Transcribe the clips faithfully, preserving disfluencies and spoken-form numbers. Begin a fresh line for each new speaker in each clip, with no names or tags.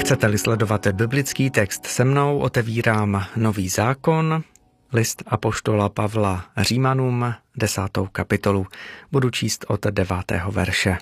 Chcete-li sledovat biblický text se mnou, otevírám Nový zákon, list apoštola Pavla Římanům, desátou kapitolu. Budu číst od devátého verše.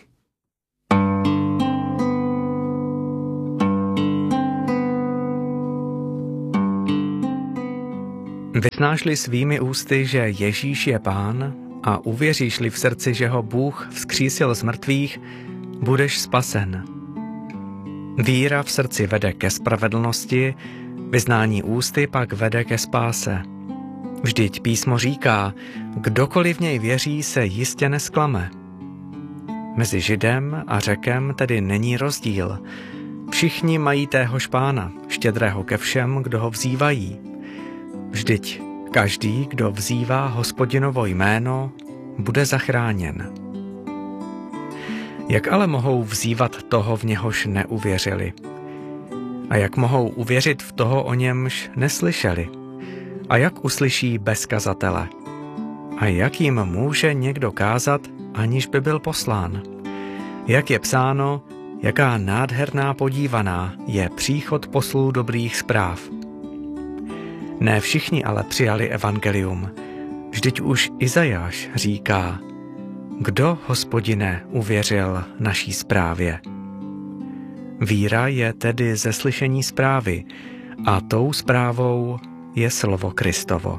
Vyznáš-li svými ústy, že Ježíš je Pán, a uvěříš-li v srdci, že ho Bůh vzkřísil z mrtvých, budeš spasen. Víra v srdci vede ke spravedlnosti, vyznání ústy pak vede ke spáse. Vždyť písmo říká, kdokoliv v něj věří, se jistě nesklame. Mezi Židem a Řekem tedy není rozdíl. Všichni mají téhož Pána, štědrého ke všem, kdo ho vzývají. Vždyť každý, kdo vzývá Hospodinovo jméno, bude zachráněn. Jak ale mohou vzývat toho, v něhož neuvěřili? A jak mohou uvěřit v toho, o němž neslyšeli? A jak uslyší bez kazatele? A jak jim může někdo kázat, aniž by byl poslán? Jak je psáno, jaká nádherná podívaná je příchod poslů dobrých zpráv. Ne všichni ale přijali evangelium. Vždyť už Izajáš říká, kdo, Hospodine, uvěřil naší zprávě? Víra je tedy ze slyšení zprávy a tou zprávou je slovo Kristovo.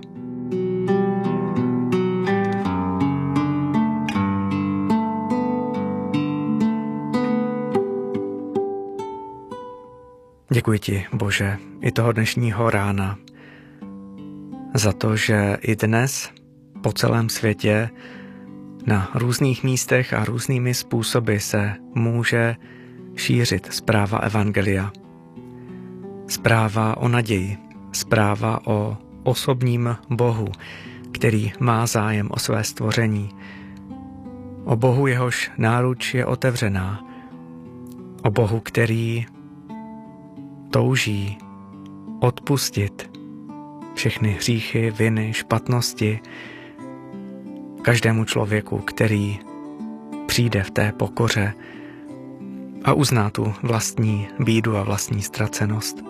Děkuji ti, Bože, i toho dnešního rána, za to, že i dnes po celém světě na různých místech a různými způsoby se může šířit zpráva evangelia. Zpráva o naději, zpráva o osobním Bohu, který má zájem o své stvoření. O Bohu, jehož náruč je otevřená. O Bohu, který touží odpustit všechny hříchy, viny, špatnosti každému člověku, který přijde v té pokoře a uzná tu vlastní bídu a vlastní ztracenost.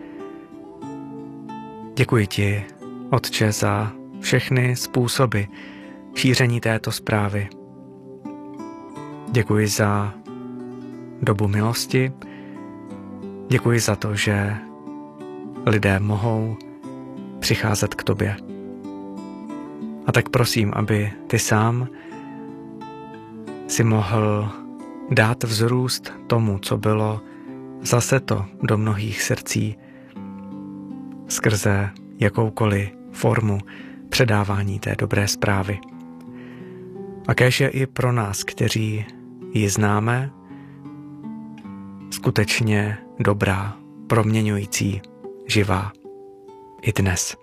Děkuji ti, Otče, za všechny způsoby šíření této zprávy. Děkuji za dobu milosti, děkuji za to, že lidé mohou přicházet k tobě. A tak prosím, aby ty sám si mohl dát vzrůst tomu, co bylo zaseto do mnohých srdcí skrze jakoukoliv formu předávání té dobré zprávy. A kéž je i pro nás, kteří ji známe, skutečně dobrá, proměňující, živá i dnes.